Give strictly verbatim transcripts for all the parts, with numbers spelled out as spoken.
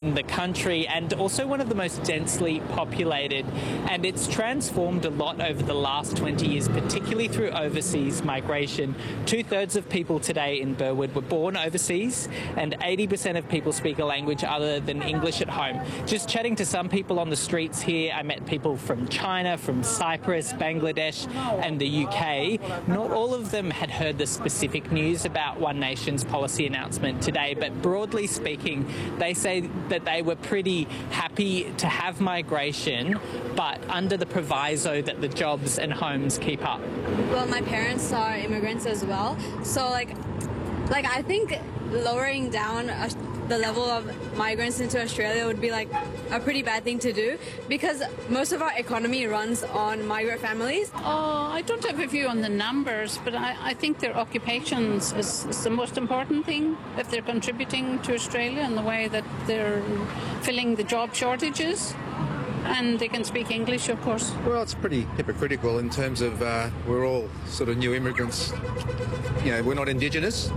in the country and also one of the most densely populated. And it's transformed a lot over the last twenty years, particularly through overseas migration. Two-thirds of people today in Burwood were born overseas, and eighty percent of people speak a language other than English at home. Just chatting to some people on the streets here, I met people from China, from Cyprus, Bangladesh and the U K. Not all of them had heard the specific news about One Nation's policy announcement today, but broadly speaking, they say that they were pretty happy to have migration, but under the proviso that the jobs and homes keep up. Well, my parents are immigrants as well, so like, like I think lowering down a the level of migrants into Australia would be like a pretty bad thing to do, because most of our economy runs on migrant families. Oh, I don't have a view on the numbers, but I, I think their occupations is, is the most important thing. If they're contributing to Australia in the way that they're filling the job shortages, and they can speak English, of course. Well, it's pretty hypocritical in terms of uh, we're all sort of new immigrants. You know, we're not Indigenous.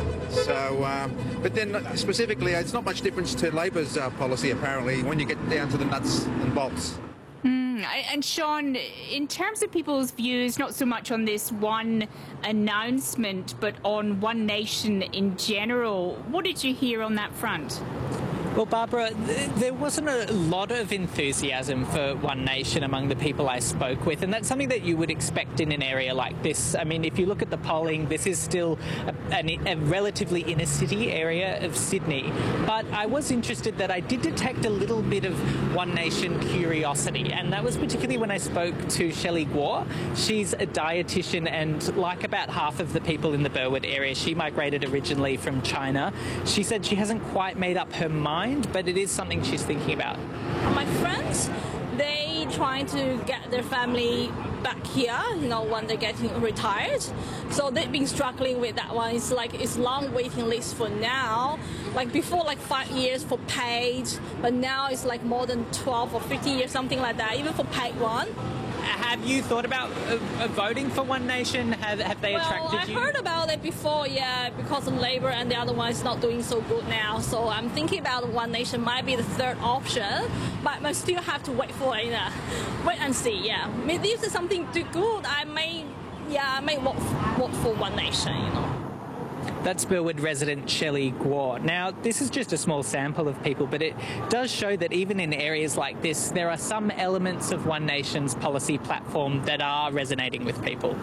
So, um, but then specifically, it's not much difference to Labor's uh, policy, apparently, when you get down to the nuts and bolts. Mm, and Sean, in terms of people's views, not so much on this one announcement, but on One Nation in general, what did you hear on that front? Well, Barbara, th- there wasn't a lot of enthusiasm for One Nation among the people I spoke with, and that's something that you would expect in an area like this. I mean, if you look at the polling, this is still a, a, a relatively inner-city area of Sydney. But I was interested that I did detect a little bit of One Nation curiosity, and that was particularly when I spoke to Shelley Guo. She's a dietitian, and like about half of the people in the Burwood area, she migrated originally from China. She said she hasn't quite made up her mind, but it is something she's thinking about. My friends, they trying to get their family back here, you know, when they're getting retired. So they've been struggling with that one. It's like it's long waiting list for now. Like before, like five years for paid, but now it's like more than twelve or fifteen years, something like that, even for paid one. Have you thought about uh, uh, voting for One Nation? Have, have they well, attracted you? I heard about it before, yeah, because of Labor and the other one is not doing so good now. So I'm thinking about One Nation might be the third option, but I still have to wait for it. Uh, wait and see, yeah. Maybe if there's something too good, I may, yeah, I may vote, vote for One Nation, you know. That's Burwood resident Shelley Guo. Now, this is just a small sample of people, but it does show that even in areas like this, there are some elements of One Nation's policy platform that are resonating with people.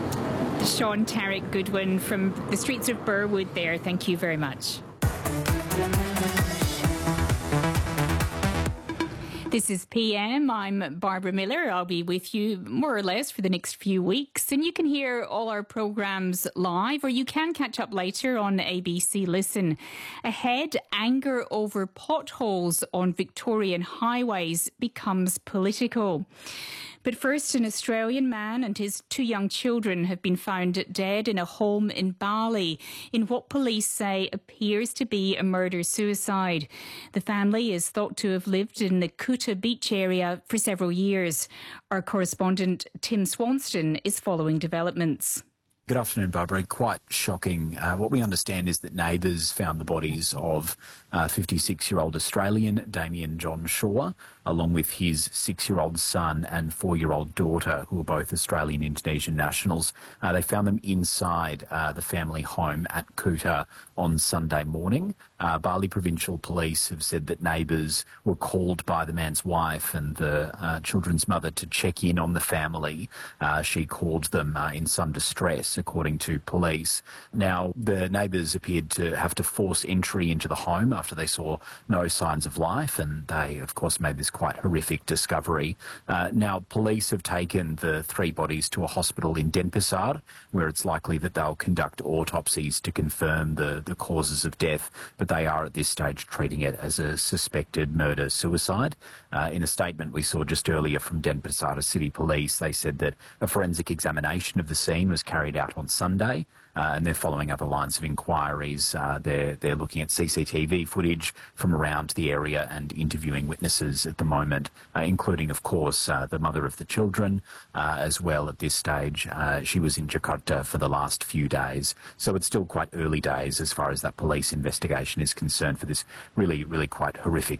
Sean Tarek Goodwin from the streets of Burwood there. Thank you very much. This is P M. I'm Barbara Miller. I'll be with you more or less for the next few weeks. And you can hear all our programmes live, or you can catch up later on A B C Listen. Ahead, anger over potholes on Victorian highways becomes political. But first, an Australian man and his two young children have been found dead in a home in Bali in what police say appears to be a murder-suicide. The family is thought to have lived in the Kuta beach area for several years. Our correspondent Tim Swanston is following developments. Good afternoon, Barbara. Quite shocking. Uh, what we understand is that neighbours found the bodies of uh, fifty-six-year-old Australian Damien John Shaw, along with his six-year-old son and four-year-old daughter, who are both Australian Indonesian nationals. Uh, they found them inside uh, the family home at Kuta on Sunday morning. Uh, Bali Provincial Police have said that neighbours were called by the man's wife and the uh, children's mother to check in on the family. Uh, she called them uh, in some distress, according to police. Now, the neighbours appeared to have to force entry into the home after they saw no signs of life, and they, of course, made this quite horrific discovery. Uh, now, police have taken the three bodies to a hospital in Denpasar, where it's likely that they'll conduct autopsies to confirm the, the causes of death, but they are at this stage treating it as a suspected murder-suicide. Uh, in a statement we saw just earlier from Denpasar City Police, they said that a forensic examination of the scene was carried out on Sunday, uh, and they're following other lines of inquiries. Uh, they're, they're looking at C C T V footage from around the area and interviewing witnesses at the moment, uh, including, of course, uh, the mother of the children uh, as well at this stage. Uh, she was in Jakarta for the last few days, so it's still quite early days as far as that police investigation is concerned for this really, really quite horrific